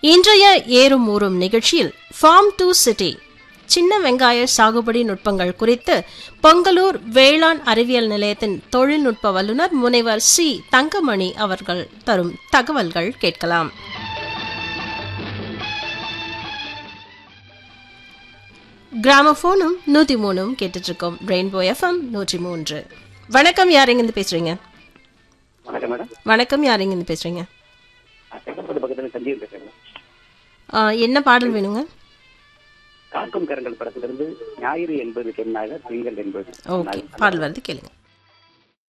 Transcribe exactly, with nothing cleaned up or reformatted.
இன்றைய ஏறும் ஊறும் நிகழ்ச்சியில் ஃபார்ம் டு சிட்டி சின்ன வெங்காய சாகுபடி நுட்பங்கள் குறித்து பொங்கலூர் வேளாண் அறிவியல் நிலையத்தின் தொழில்நுட்ப வல்லுநர் முனைவர் சி தங்கமணி அவர்கள் தரும் தகவல்கள் கேட்கலாம். கிராமபோனும் நூத்தி மூணும் கேட்டுட்டு இருக்கோம். ரெயின்போ எஃப்எம் நூற்றி மூன்று. வணக்கம், யார் எங்கிருந்து பேசுறீங்க? வணக்கம், யார் எங்கிருந்து பேசுறீங்க? என்ன பாடல் வேணுங்க? காக்கும் கரங்கள் படத்திலிருந்து ஞாயிறு என்பது பெண்ணாக திங்கள் என்பது. ஓகே, பாடல் வருது, கேளுங்க.